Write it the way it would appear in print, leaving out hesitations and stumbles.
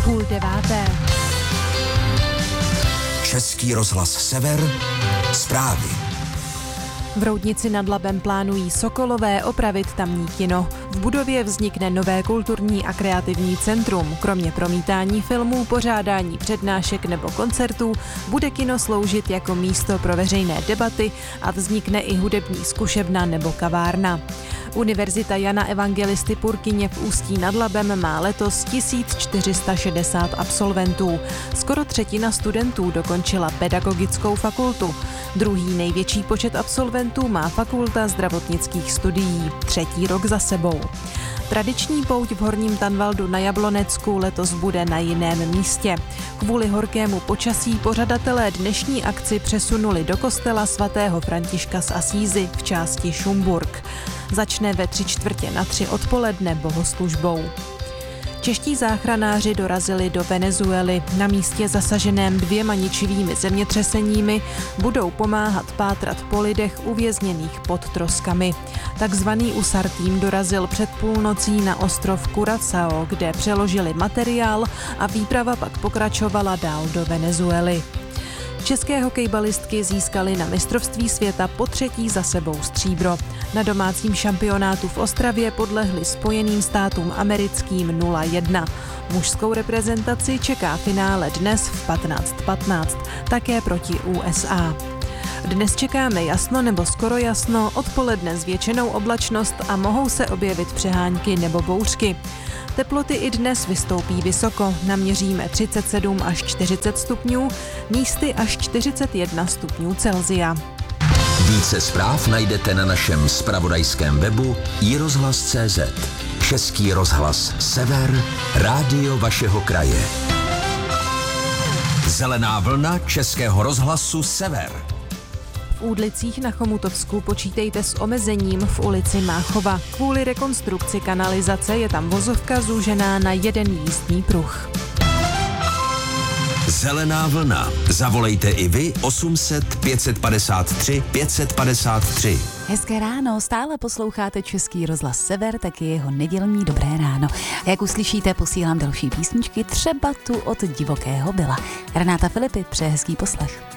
8:30. Český rozhlas Sever, zprávy. V Roudnici nad Labem plánují Sokolové opravit tamní kino. V budově vznikne nové kulturní a kreativní centrum. Kromě promítání filmů, pořádání přednášek nebo koncertů bude kino sloužit jako místo pro veřejné debaty a vznikne i hudební zkušebna nebo kavárna. Univerzita Jana Evangelisty Purkyně v Ústí nad Labem má letos 1460 absolventů. Skoro třetina studentů dokončila pedagogickou fakultu. Druhý největší počet absolventů má Fakulta zdravotnických studií, 3. rok za sebou. Tradiční pouť v Horním Tanvaldu na Jablonecku letos bude na jiném místě. Kvůli horkému počasí pořadatelé dnešní akci přesunuli do kostela svatého Františka z Asízy v části Šumburk. Začne ve 2:45 odpoledne bohoslužbou. Čeští záchranáři dorazili do Venezuely. Na místě zasaženém 2 ničivými zemětřeseními budou pomáhat pátrat po lidech uvězněných pod troskami. Takzvaný USAR tým dorazil před půlnocí na ostrov Curaçao, kde přeložili materiál a výprava pak pokračovala dál do Venezuely. České hokejbalistky získaly na mistrovství světa po 3. za sebou stříbro. Na domácím šampionátu v Ostravě podlehli Spojeným státům americkým 0:1. Mužskou reprezentaci čeká finále dnes v 15:15, také proti USA. Dnes čekáme jasno nebo skoro jasno, odpoledne zvětšenou oblačnost a mohou se objevit přehánky nebo bouřky. Teploty i dnes vystoupí vysoko, naměříme 37 až 40 stupňů, místy až 41 stupňů Celsia. Více zpráv najdete na našem zpravodajském webu iRozhlas.cz. Český rozhlas Sever, rádio vašeho kraje. Zelená vlna Českého rozhlasu Sever. V Údlicích na Chomutovsku počítejte s omezením v ulici Máchova. Kvůli rekonstrukci kanalizace je tam vozovka zúžená na 1 jízdní pruh. Zelená vlna. Zavolejte i vy 800 553 553. Hezké ráno, stále posloucháte Český rozhlas Sever, taky jeho nedělní dobré ráno. A jak uslyšíte, posílám další písničky, třeba tu od Divokého Byla. Renáta Filipy, přeje hezký poslech.